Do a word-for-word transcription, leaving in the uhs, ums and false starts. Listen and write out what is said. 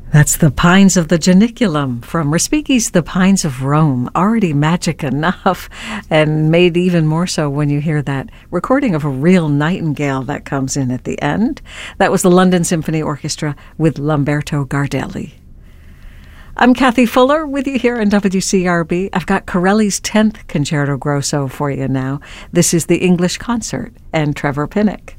That's the Pines of the Janiculum from Respighi's The Pines of Rome, already magic enough and made even more so when you hear that recording of a real nightingale that comes in at the end. That was the London Symphony Orchestra with Lamberto Gardelli. I'm Kathy Fuller with you here on W C R B. I've got Corelli's tenth Concerto Grosso for you now. This is the English Concert and Trevor Pinnock.